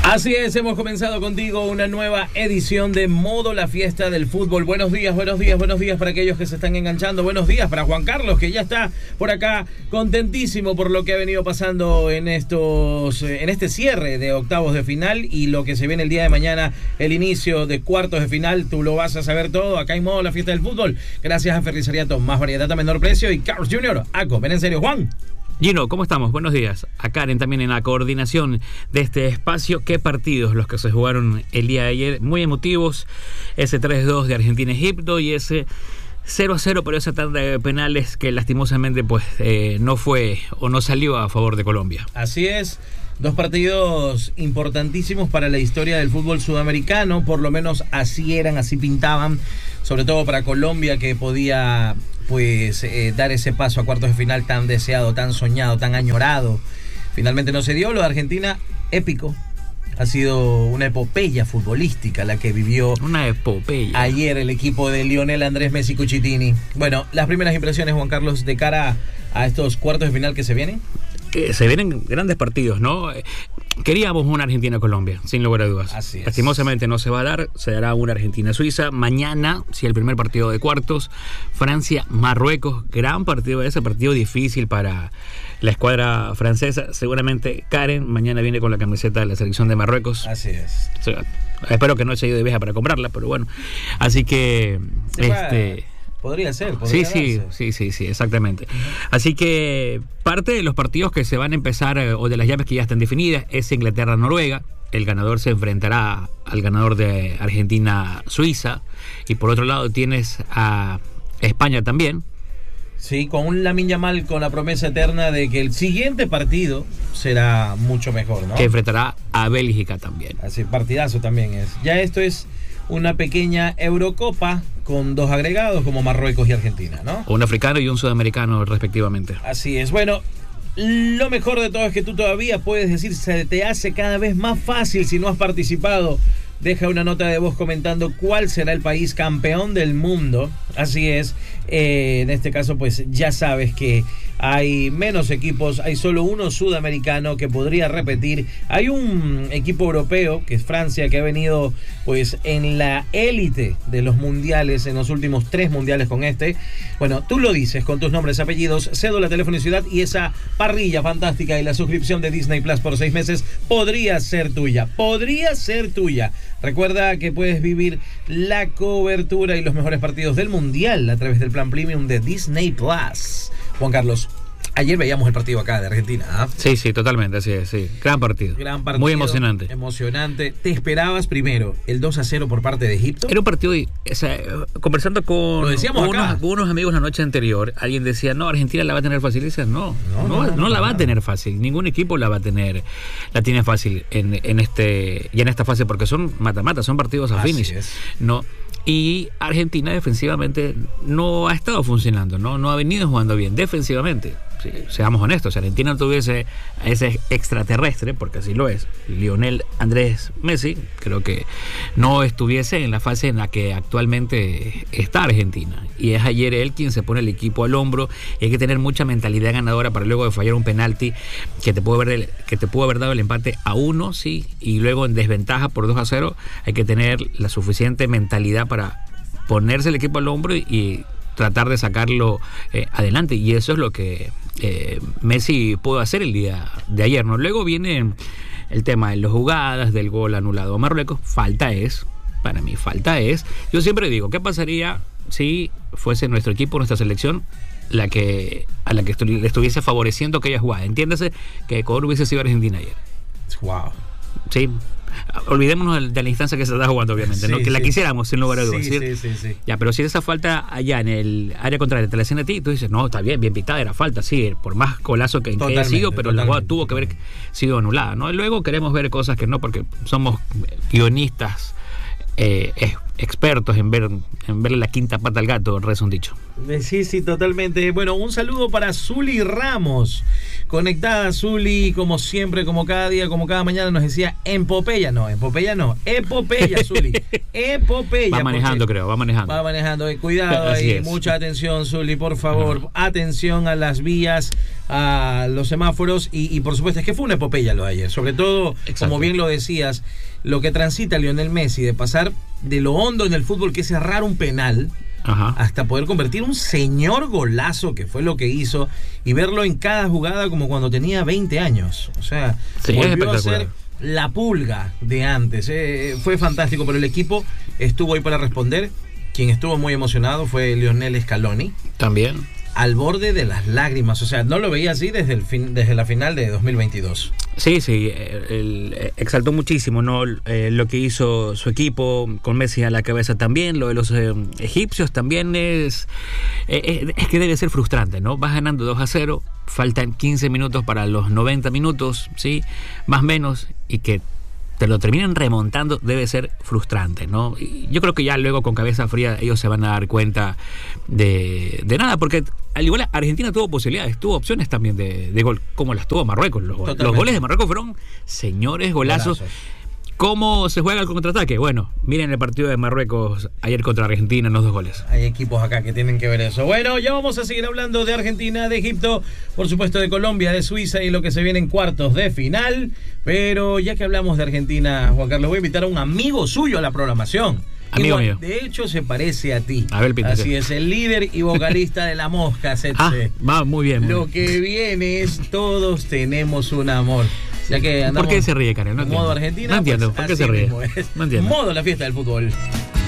Así es, hemos comenzado contigo una nueva edición de Modo La Fiesta del Fútbol. Buenos días para aquellos que se están enganchando. Buenos días para Juan Carlos, que ya está por acá contentísimo por lo que ha venido pasando en este cierre de octavos de final y lo que se viene el día de mañana, el inicio de cuartos de final. Tú lo vas a saber todo acá en Modo La Fiesta del Fútbol. Gracias a Ferrizariato, más variedad a menor precio, y Carlos Jr. Aco, ven en serio, Juan. Gino, ¿cómo estamos? Buenos días. A Karen también en la coordinación de este espacio. ¿Qué partidos los que se jugaron el día de ayer? Muy emotivos. Ese 3-2 de Argentina-Egipto y ese 0-0 por esa tanda de penales que lastimosamente pues no fue o no salió a favor de Colombia. Así es. Dos partidos importantísimos para la historia del fútbol sudamericano, por lo menos así eran, así pintaban, sobre todo para Colombia, que podía dar ese paso a cuartos de final tan deseado, tan soñado, tan añorado. Finalmente no se dio. Lo de Argentina, épico. Ha sido una epopeya futbolística la que vivió ayer el equipo de Lionel Andrés Messi Cuchitini. Bueno, las primeras impresiones, Juan Carlos, de cara a estos cuartos de final que se vienen. Se vienen grandes partidos, ¿no? Queríamos una Argentina-Colombia, sin lugar a dudas. Así es. Lastimosamente no se va a dar, se dará una Argentina-Suiza. Mañana, si el primer partido de cuartos, Francia-Marruecos, gran partido, ese partido difícil para la escuadra francesa. Seguramente Karen mañana viene con la camiseta de la selección de Marruecos. Así es. O sea, espero que no haya ido de viaje para comprarla, pero bueno. Así que podría ser. Sí, exactamente. Así que parte de los partidos que se van a empezar, o de las llaves que ya están definidas, es Inglaterra-Noruega. El ganador se enfrentará al ganador de Argentina-Suiza. Y por otro lado tienes a España también. Sí, con un Lamine Yamal con la promesa eterna de que el siguiente partido será mucho mejor, ¿no? Que enfrentará a Bélgica también. Así, partidazo también es. Ya esto es una pequeña Eurocopa con dos agregados como Marruecos y Argentina, ¿no? Un africano y un sudamericano respectivamente. Así es. Bueno, lo mejor de todo es que tú todavía puedes decir, se te hace cada vez más fácil si no has participado. Deja una nota de voz comentando cuál será el país campeón del mundo. Así es. En este caso, pues ya sabes que hay menos equipos. Hay solo uno sudamericano que podría repetir. Hay un equipo europeo, que es Francia, que ha venido pues en la élite de los mundiales, en los últimos 3 mundiales con este. Bueno, tú lo dices con tus nombres, apellidos, cédula, teléfono y ciudad, y esa parrilla fantástica y la suscripción de Disney Plus por 6 meses podría ser tuya. Podría ser tuya. Recuerda que puedes vivir la cobertura y los mejores partidos del mundial a través del plan premium de Disney Plus. Juan Carlos, ayer veíamos el partido acá de Argentina, ¿eh? Sí, totalmente, así es, sí. Gran partido. Muy emocionante. Emocionante. ¿Te esperabas primero el 2-0 por parte de Egipto? Era un partido, conversando con unos amigos la noche anterior, alguien decía, no, Argentina la va a tener fácil. Y decía, no la va a tener fácil. Ningún equipo la tiene fácil en esta fase, porque son mata-mata, son partidos a finish. No. Y Argentina defensivamente no ha estado funcionando, no ha venido jugando bien defensivamente. Sí, seamos honestos, si Argentina no tuviese a ese extraterrestre, porque así lo es, Lionel Andrés Messi, creo que no estuviese en la fase en la que actualmente está Argentina. Y es ayer él quien se pone el equipo al hombro, y hay que tener mucha mentalidad ganadora para luego de fallar un penalti que te pudo haber dado el empate a 1, sí, y luego en desventaja por 2-0. Hay que tener la suficiente mentalidad para ponerse el equipo al hombro y tratar de sacarlo adelante, y eso es lo que Messi pudo hacer el día de ayer, ¿no? Luego viene el tema de las jugadas, del gol anulado a Marruecos. Para mí falta es, yo siempre digo, ¿qué pasaría si fuese nuestro equipo, nuestra selección, a la que le estuviese favoreciendo aquella jugada? Entiéndase que Ecuador hubiese sido Argentina ayer. Wow. Sí. Olvidémonos de la instancia que se está jugando, obviamente, sí, ¿no? Que la quisiéramos, sin lugar a dudas. Sí. Ya, pero si esa falta allá en el área contraria te la hacen a ti, tú dices, no, está bien pitada, era falta, sí, por más colazo que haya sido, pero la jugada tuvo que haber sido anulada, ¿no? Y luego queremos ver cosas que no, porque somos guionistas expertos en verle la quinta pata al gato, reza un dicho. Sí, totalmente. Bueno, un saludo para Zuli Ramos. Conectada Zuli, como siempre, como cada día, como cada mañana nos decía epopeya, Zuli. Epopeya. Va manejando, creo, va manejando. Cuidado ahí, mucha atención, Zuli, por favor. Atención a las vías, a los semáforos y por supuesto, es que fue una epopeya lo de ayer. Sobre todo, como bien lo decías, lo que transita Lionel Messi de pasar de lo hondo en el fútbol, que es errar un penal, hasta poder convertir un señor golazo, que fue lo que hizo, y verlo en cada jugada como cuando tenía 20 años. O sea, volvió a ser la Pulga de antes. Fue fantástico, pero el equipo estuvo ahí para responder. Quien estuvo muy emocionado fue Lionel Scaloni. También. Al borde de las lágrimas, o sea, no lo veía así desde la final de 2022. Sí, exaltó muchísimo, ¿no? Lo que hizo su equipo, con Messi a la cabeza también, lo de los egipcios también es que debe ser frustrante, ¿no? Vas ganando 2-0, faltan 15 minutos para los 90 minutos, ¿sí? Más o menos, y que te lo terminan remontando, debe ser frustrante, ¿no? Y yo creo que ya luego con cabeza fría ellos se van a dar cuenta de nada, porque al igual Argentina tuvo posibilidades, tuvo opciones también de gol, como las tuvo Marruecos. Los goles de Marruecos fueron señores golazos. ¿Cómo se juega el contraataque? Bueno, miren el partido de Marruecos ayer contra Argentina en los 2 goles. Hay equipos acá que tienen que ver eso. Bueno, ya vamos a seguir hablando de Argentina, de Egipto, por supuesto de Colombia, de Suiza y lo que se viene en cuartos de final. Pero ya que hablamos de Argentina, Juan Carlos, voy a invitar a un amigo suyo a la programación. Amigo mío. De hecho, se parece a ti. A ver, píntate. Así es, el líder y vocalista de La Mosca, Setse. Va muy bien. Lo que viene es Todos Tenemos un Amor. Ya que andamos. ¿Por qué se ríe, Karen? No modo Argentina. No entiendo. Pues, ¿por qué se ríe? No entiendo. Modo la fiesta del fútbol.